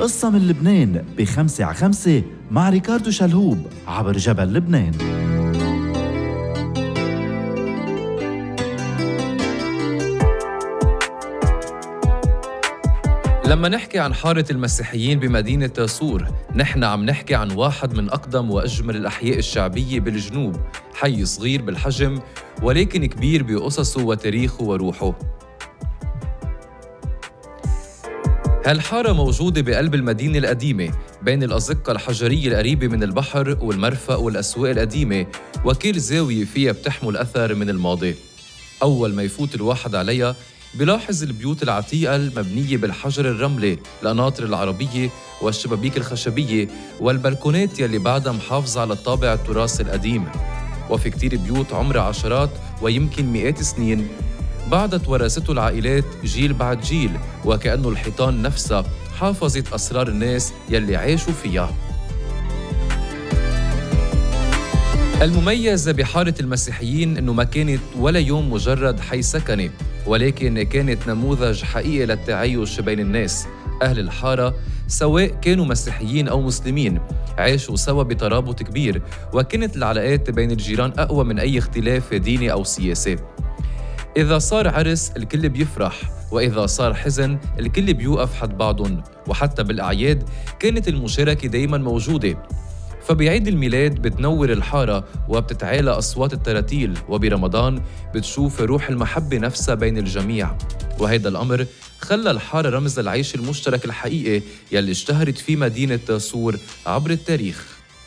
قصة من لبنان ب5 على 5 مع ريكاردو شلهوب عبر جبل لبنان. لما نحكي عن حارة المسيحيين بمدينة صور، نحن عم نحكي عن واحد من أقدم وأجمل الأحياء الشعبية بالجنوب، حي صغير بالحجم ولكن كبير بقصصه وتاريخه وروحه. هالحارة موجودة بقلب المدينة القديمة بين الأزقة الحجرية القريبة من البحر والمرفأ والأسواق القديمة، وكل زاوية فيها بتحمل أثر من الماضي. أول ما يفوت الواحد عليها بلاحظ البيوت العتيقة المبنية بالحجر الرملي، القناطر العربية والشبابيك الخشبية والبلكونات يلي بعدها محافظة على الطابع التراثي القديم. وفي كتير بيوت عمرها عشرات ويمكن مئات السنين بعدها تورثته العائلات جيل بعد جيل، وكأنه الحيطان نفسها حافظت أسرار الناس يلي عاشوا فيها. المميز بحارة المسيحيين إنه ما كانت ولا يوم مجرد حي سكني، ولكن كانت نموذج حقيقي للتعايش بين الناس. أهل الحارة سواء كانوا مسيحيين أو مسلمين عاشوا سوا بترابط كبير، وكانت العلاقات بين الجيران أقوى من أي اختلاف ديني أو سياسي. إذا صار عرس الكل بيفرح، وإذا صار حزن الكل بيوقف حد بعضهم، وحتى بالأعياد كانت المشاركة دايماً موجودة. فبعيد الميلاد بتنور الحارة وبتتعالى أصوات التراتيل، وبرمضان بتشوف روح المحبة نفسها بين الجميع. وهيدا الأمر خلى الحارة رمز العيش المشترك الحقيقي يلي اشتهرت فيه مدينة صور عبر التاريخ.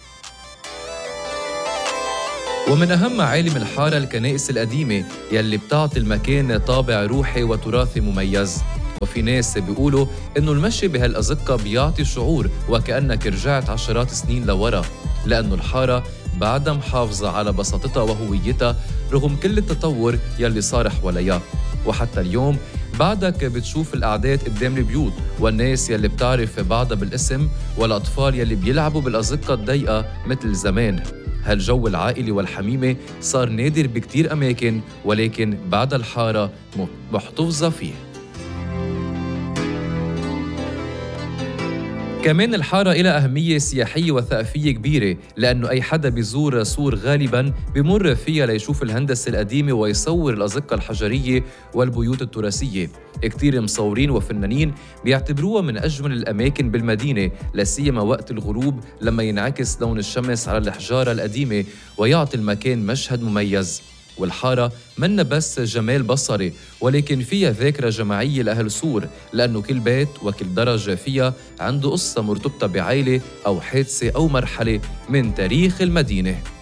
ومن أهم معالم الحارة الكنائس القديمة يلي بتعطي المكان طابع روحي وتراثي مميز. وفي ناس بيقولوا إنه المشي بهالأزقة بيعطي شعور وكأنك رجعت عشرات سنين لورا، لأنه الحارة بعدها محافظة على بساطتها وهويتها رغم كل التطور يلي صار حواليها. وحتى اليوم بعدك بتشوف القعدات قدام البيوت والناس يلي بتعرف بعضها بالاسم، والأطفال يلي بيلعبوا بالأزقة الضيقة مثل زمان. هالجو العائلي والحميمة صار نادر بكتير أماكن، ولكن بعد الحارة محتفظة فيه. كمان الحارة إلها أهمية سياحية وثقافية كبيرة، لأنه أي حدا بيزور صور غالباً بمر فيها ليشوف الهندسة القديمة ويصور الأزقة الحجرية والبيوت التراثية. كتير مصورين وفنانين بيعتبروها من أجمل الأماكن بالمدينة، لاسيما وقت الغروب لما ينعكس لون الشمس على الحجارة القديمة ويعطي المكان مشهد مميز. والحارة منا بس جمال بصري، ولكن فيها ذاكرة جماعية لأهل صور، لأنه كل بيت وكل درجة فيها عنده قصة مرتبطة بعائلة أو حادثة أو مرحلة من تاريخ المدينة.